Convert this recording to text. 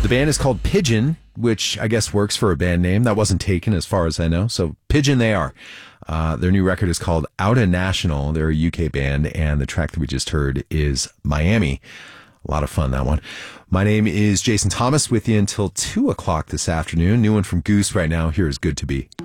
band is called Pigeon, which I guess works for a band name. That wasn't taken as far as I know. So Pigeon they are. Their new record is called Outta National. They're a UK band, and the track that we just heard is Miami. A lot of fun, that one. My name is Jason Thomas, with you until 2 o'clock this afternoon. New one from Goose right now. Here is Good to Be.